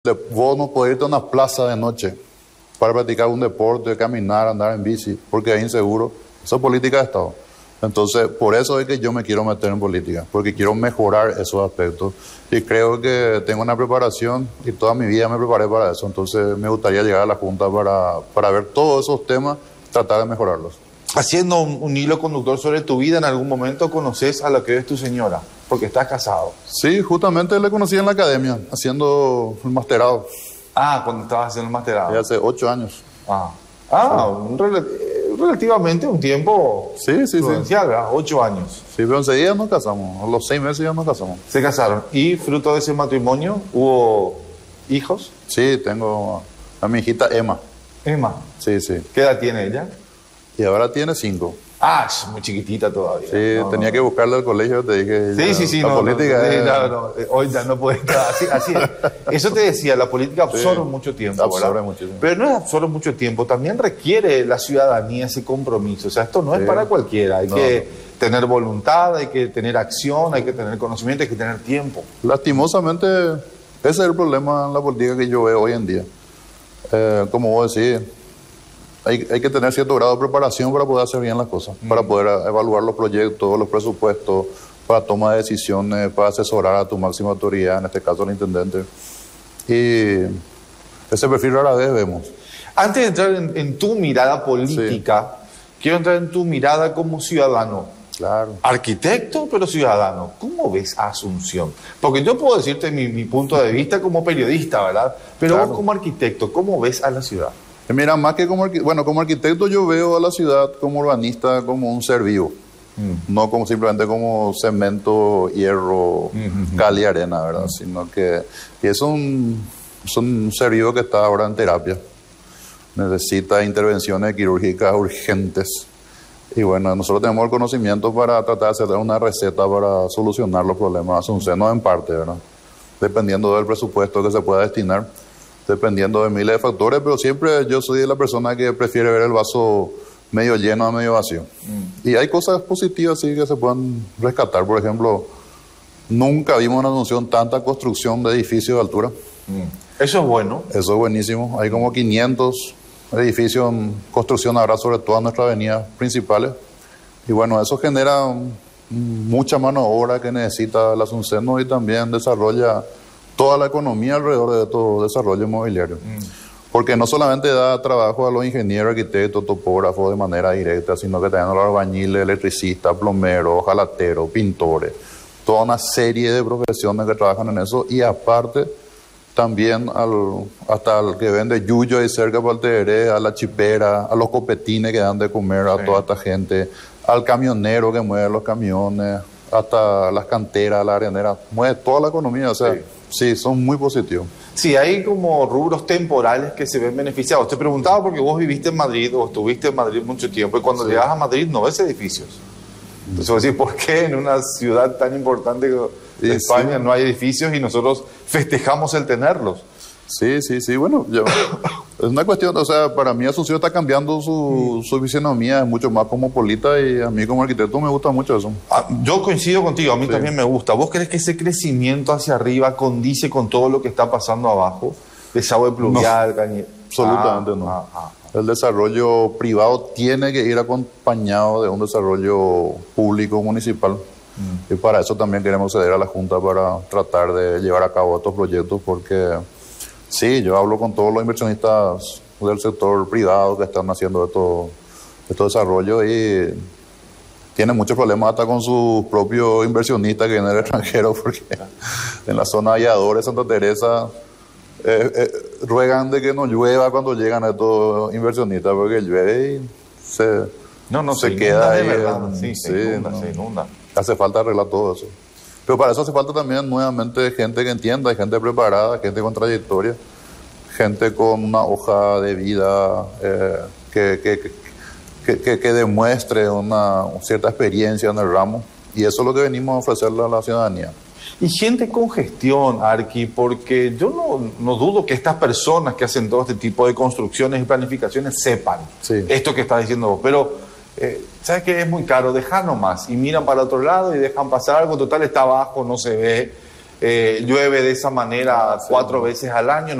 Vos no podés irte a una plaza de noche para practicar un deporte, caminar, andar en bici, porque es inseguro. Eso es política de Estado. Entonces, por eso es que yo me quiero meter en política, porque quiero mejorar esos aspectos. Y creo que tengo una preparación y toda mi vida me preparé para eso. Entonces, me gustaría llegar a la Junta para ver todos esos temas, tratar de mejorarlos. Haciendo un hilo conductor sobre tu vida, ¿en algún momento conoces a la que es tu señora? Porque estás casado. Sí, justamente le conocí en la academia, haciendo el masterado. Ah, cuando estabas haciendo el masterado. Ya hace 8 años. Relativamente un tiempo Sí. prudencial, ¿verdad? 8 años. Sí, pero enseguida nos casamos. A los 6 meses ya nos casamos. Se casaron. ¿Y fruto de ese matrimonio hubo hijos? Sí, tengo a mi hijita Emma. Emma. Sí. ¿Qué edad tiene ella? Y ahora tiene 5. Ah, es muy chiquitita todavía. Sí, tenía que buscarle al colegio, te dije. Sí. La política hoy ya no puede estar así es. Eso te decía, la política absorbe mucho tiempo, absorbe ¿verdad? muchísimo. Pero no es absorbe mucho tiempo, también requiere la ciudadanía ese compromiso. O sea, esto no es para cualquiera. Hay que tener voluntad, hay que tener acción, hay que tener conocimiento, hay que tener tiempo. Lastimosamente, ese es el problema en la política que yo veo hoy en día. Como vos decís, hay que tener cierto grado de preparación para poder hacer bien las cosas, para poder evaluar los proyectos, los presupuestos, para toma de decisiones, para asesorar a tu máxima autoridad, en este caso el intendente. Y ese perfil rara vez vemos. Antes de entrar en tu mirada política, quiero entrar en tu mirada como ciudadano. Claro. Arquitecto, pero ciudadano. ¿Cómo ves a Asunción? Porque yo puedo decirte mi punto de vista como periodista, ¿verdad? Pero vos como arquitecto, ¿cómo ves a la ciudad? Mira, más que como arquitecto yo veo a la ciudad como urbanista, como un ser vivo. No como simplemente como cemento, hierro, cal y arena, ¿verdad? Sino que es un ser vivo que está ahora en terapia. Necesita intervenciones quirúrgicas urgentes. Y bueno, nosotros tenemos el conocimiento para tratar de hacer una receta para solucionar los problemas de Asunción, no en parte, ¿verdad? Dependiendo del presupuesto que se pueda destinar, dependiendo de miles de factores, pero siempre yo soy la persona que prefiere ver el vaso medio lleno a medio vacío. Y hay cosas positivas sí que se pueden rescatar. Por ejemplo, nunca vimos en Asunción tanta construcción de edificios de altura. Eso es bueno. Eso es buenísimo. Hay como 500 edificios en construcción ahora, sobre todo en nuestras avenidas principales. Y bueno, eso genera mucha mano de obra que necesita el asunceno y también desarrolla toda la economía alrededor de todo desarrollo inmobiliario. Porque no solamente da trabajo a los ingenieros, arquitectos, topógrafos de manera directa, sino que también a los albañiles, electricistas, plomeros, ojalateros, pintores, toda una serie de profesiones que trabajan en eso. Y aparte, también hasta al que vende yuyo ahí cerca para el Tejeré, a la chipera, a los copetines que dan de comer a toda esta gente, al camionero que mueve los camiones, hasta las canteras, la arenera, mueve toda la economía. O sea, sí, son muy positivos. Sí, hay como rubros temporales que se ven beneficiados. Te preguntaba porque vos viviste en Madrid o estuviste en Madrid mucho tiempo y cuando llegas a Madrid no ves edificios. Entonces vos decís, ¿por qué en una ciudad tan importante de España no hay edificios y nosotros festejamos el tenerlos? Sí, bueno, es una cuestión, o sea, para mí Asunción está cambiando su fisionomía, es mucho más cosmopolita y a mí como arquitecto me gusta mucho eso. Yo coincido contigo, a mí también me gusta. ¿Vos crees que ese crecimiento hacia arriba condice con todo lo que está pasando abajo? Desagüe pluvial, Absolutamente no. El desarrollo privado tiene que ir acompañado de un desarrollo público municipal. Y para eso también queremos acceder a la Junta para tratar de llevar a cabo estos proyectos porque... Sí, yo hablo con todos los inversionistas del sector privado que están haciendo estos desarrollos y tienen muchos problemas hasta con sus propios inversionistas que vienen del extranjero porque en la zona de Valladolid, Santa Teresa, ruegan de que no llueva cuando llegan estos inversionistas porque llueve y se queda ahí. Se inunda. Hace falta arreglar todo eso. Pero para eso hace falta también nuevamente gente que entienda, gente preparada, gente con trayectoria, gente con una hoja de vida que demuestre una cierta experiencia en el ramo. Y eso es lo que venimos a ofrecerle a la ciudadanía. Y gente con gestión, Arqui, porque yo no dudo que estas personas que hacen todo este tipo de construcciones y planificaciones sepan esto que estás diciendo vos, pero... ¿sabes qué? Es muy caro, dejar nomás y miran para otro lado y dejan pasar algo, total está abajo, no se ve. llueve de esa manera 4 veces al año.